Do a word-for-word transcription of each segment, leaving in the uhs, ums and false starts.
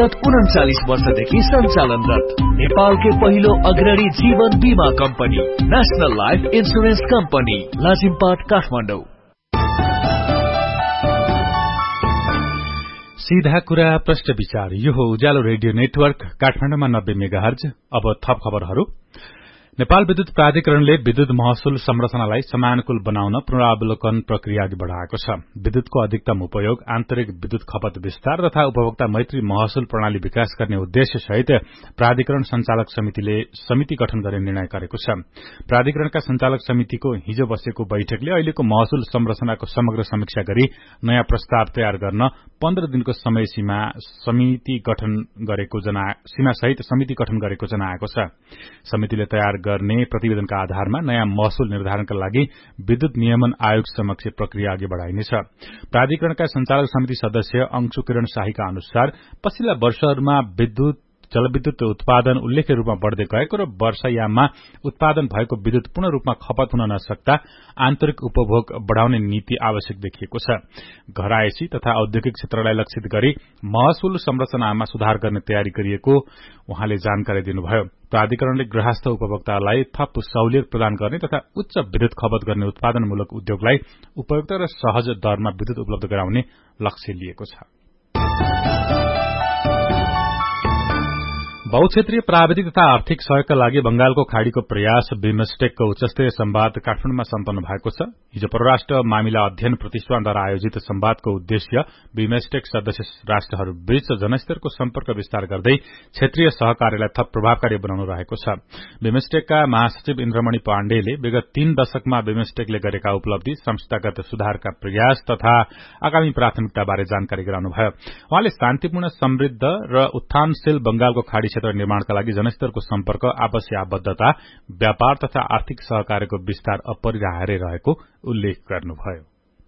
विगत उन्चालिस वर्षदेखि सञ्चालनरत नेपालकै पहिलो अग्रणी जीवन बीमा company national life insurance company Lazimpat Kathmandu. सीधा कुरा प्रश्न विचार, यो हो उज्यालो रेडियो नेटवर्क काठमाडौँमा नब्बे मेगाहर्ज। अब थप खबरहरू। नेपाल विद्युत प्राधिकरणले विद्युत महसुल संरचनालाई समानुकूल बनाउन पुनरावलोकन प्रक्रिया अघि बढ़ाएको छ। विद्युतको अधिकतम उपयोग, आन्तरिक विद्युत खपत विस्तार तथा उपभोक्ता मैत्री महसुल प्रणाली विकास गर्ने उद्देश्य सहित प्राधिकरण संचालक समितिले समिति गठन गर्ने निर्णय गरेको छ। प्राधिकरणका संचालक समितिको हिजो बसेको बैठकले अहिलेको महसुल संरचनाको समग्र समीक्षा गरी नयाँ प्रस्ताव तयार गर्न पन्ध्र दिनको समय सीमा समिति गठन गरेको जना सीमा सहित समिति गठन गरेको जनाएको छ। समितिले तयार गर्ने प्रतिवेदनका आधारमा नयाँ महसुल निर्धारणका लागि विद्युत नियमन आयोग समक्ष प्रक्रिया अघि बढ़ाइनेछ। प्राधिकरणका संचालक समिति सदस्य अंशु किरण शाहीका अनुसार पछिल्ला वर्षहरूमा विद्युत जलविद्युत उत्पादन उल्लेख्य रूपमा बढ़दै गएको र वर्षायाममा उत्पादन भएको विद्युत पूर्ण रूपमा खपत हुन नसक्दा आन्तरिक उपभोग बढ़ाउने नीति आवश्यक देखिएको छ। घरायसी तथा औद्योगिक क्षेत्रलाई लक्षित गरी महसुल संरचनामा सुधार गर्ने तयारी गरिएको उहाँले जानकारी दिनुभयो। प्राधिकरणले गृहस्थ उपभोक्तालाई थप सहुलियत प्रदान गर्ने तथा उच्च विद्युत खपत गर्ने उत्पादनमूलक उद्योगलाई उपयुक्त र सहज दरमा विद्युत उपलब्ध गराउने लक्ष्य लिएको छ। बहुक्षेत्रीय प्राविधिक तथा आर्थिक सहयोगका लागि बंगालको खाड़ीको प्रयास बिमस्टेकको उच्चस्तरीय संवाद काठमाडौँमा सम्पन्न भएको छ। हिजो परराष्ट्र मामिला अध्ययन प्रतिष्ठानद्वारा आयोजित संवादको उद्देश्य बिमस्टेक सदस्य राष्ट्रहरूबीच जनस्तरको सम्पर्क विस्तार गर्दै क्षेत्रीय सहकार्यलाई थप प्रभावकारी बनाउनु रहेको छ। बिमस्टेकका महासचिव इन्द्रमणि पाण्डेले विगत तीन दशकमा बिमस्टेकले गरेका उपलब्धि, संस्थागत सुधारका प्रयास तथा आगामी प्राथमिकताबारे जानकारी गराउनुभयो। उहाँले शान्तिपूर्ण, समृद्ध र उत्थानशील बंगालको खाड़ी क्षेत्र निर्माणका लागि जनस्तरको सम्पर्क, आपसी आबद्धता, व्यापार तथा आर्थिक सहकार्यको विस्तार अपरिहार्य रहेको उल्लेख गर्नुभयो।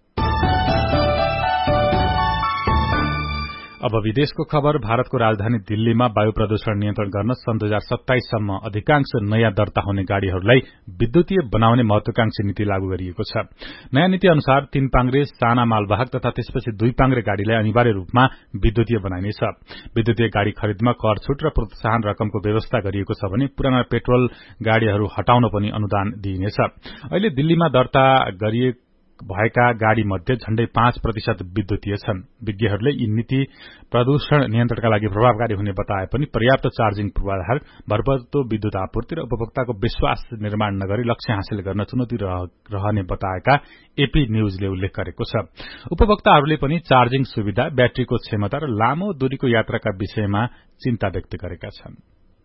अब विदेशको खबर। भारतको राजधानी दिल्लीमा वायु प्रदूषण नियन्त्रण गर्न सन् दुई हजार सत्ताइस सम्म अधिकांश नयाँ दर्ता हुने गाड़ीहरूलाई विद्युतीय बनाउने महत्वाकांक्षी नीति लागू गरिएको छ। नयाँ नीति अनुसार तीन पाङ्ग्रे, साना मालवाहक तथा त्यसपछि दुई पाङ्ग्रे गाड़ीलाई अनिवार्य रूपमा विद्युतीय बनाइनेछ। विद्युतीय गाड़ी खरिदमा कर छूट र प्रोत्साहन रकमको व्यवस्था गरिएको छ भने पुराना पेट्रोल गाड़ीहरू हटाउन पनि अनुदान दिइनेछ। अहिले दिल्लीमा दर्ता गरिएको भएका गाड़ी मध्ये झण्डै पाँच प्रतिशत विद्युतीय छन्। विज्ञहरूले यी नीति प्रदूषण नियन्त्रणका लागि प्रभावकारी हुने बताए पनि पर्याप्त चार्जिङ पूर्वाधार, भरपर्दो विद्युत आपूर्ति र उपभोक्ताको विश्वास निर्माण नगरी लक्ष्य हासिल गर्न चुनौती रहने बताएका एपी न्यूजले उल्लेख गरेको छ। उपभोक्ताहरूले पनि चार्जिङ सुविधा, ब्याट्रीको क्षमता र लामो दूरीको यात्राका विषयमा चिन्ता व्यक्त गरेका छन्।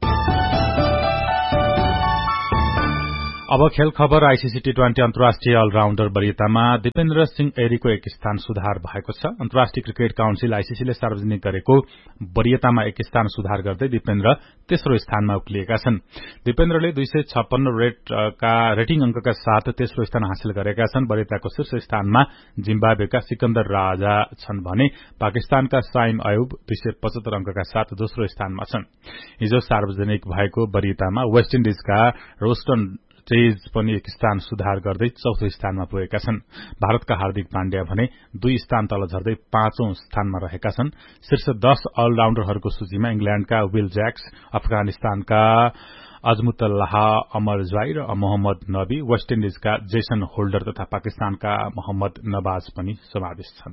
अब खेल खबर। आईसीसी टी ट्वेन्टी अन्तर्राष्ट्रिय अलराउण्डर वरियतामा दीपेन्द्र सिंह ऐरीको एक स्थान सुधार भएको छ। अन्तर्राष्ट्रिय क्रिकेट काउन्सिल आईसीसीले सार्वजनिक गरेको वरियतामा एक स्थान सुधार गर्दै दीपेन्द्र तेस्रो स्थानमा उक्लिएका छन्। दीपेन्द्रले दुई सय छप्पन्न रेटका रेटिङ अंकका साथ तेस्रो स्थान हासिल गरेका छन्। वरियताको शीर्ष स्थानमा जिम्बाब्वेका सिकन्दर राजा छन् भने पाकिस्तानका साइम अयुब दुई सय पचहत्तर अंकका साथ दोस्रो स्थानमा छन्। हिजो सार्वजनिक भएको वरियतामा वेस्ट इन्डिजका रोस्टन चेज पनि एक स्थान सुधार गर्दै चौथो स्थानमा पुगेका छन्। भारतका हार्दिक पाण्ड्या भने दुई स्थान तल झर्दै पाँचौं स्थानमा रहेका छन्। शीर्ष दश अलराउण्डरहरूको सूचीमा इंग्ल्याण्डका विल ज्याक्स, अफगानिस्तानका अजमुतल्लाह अमरजाई र मोहम्मद नबी, वेस्ट इन्डिजका जेसन होल्डर तथा पाकिस्तानका मोहम्मद नवाज पनि समावेश छन्।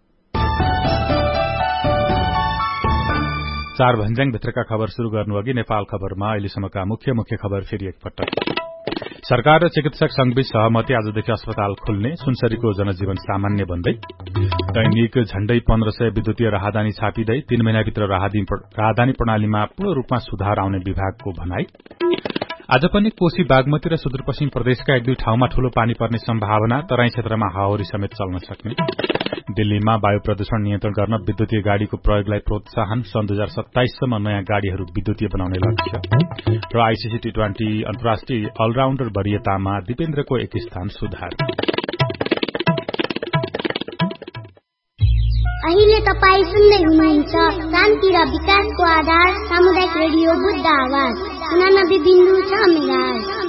चार भन्ज्याङ भित्रका खबर शुरू गर्नुअघि नेपाल खबरमा अहिलेसम्मका मुख्य मुख्य खबर फेरि एकपटक। सरकार र चिकित्सक संघबीच सहमति, आजदेखि अस्पताल खुल्ने, सुनसरीको जनजीवन सामान्य बन्दै। दैनिक झण्डै पन्ध्र सय विद्युतीय राहदानी छापिँदै तीन महिनाभित्र राहदानी प्रणालीमा पूर्ण रूपमा सुधार आउने विभागको भनाई। आज पनि कोशी, बागमती र सुदूरपश्चिम प्रदेशका एक दुई ठाउँमा ठूलो पानी पर्ने सम्भावना, तराई क्षेत्रमा हावाहुरी समेत चल्न सक्ने। दिल्लीमा वायु प्रदूषण नियन्त्रण गर्न विद्युतीय गाड़ीको प्रयोगलाई प्रोत्साहन, सन् दुई हजार सत्ताइससम्म नयाँ गाड़ीहरू विद्युतीय बनाउने लक्ष्य। र आईसीसी टी ट्वेन्टी अन्तर्राष्ट्रिय अलराउण्डर वरियतामा दीपेन्द्रको एक स्थान सुधार। अहिले तपाई सुन्दै हुनुहुन्छ शान्ति र विकासको आधार सामुदायिक रेडियो बुद्ध आवाज उनानब्बे बिन्दु छ मेगाहर्ज।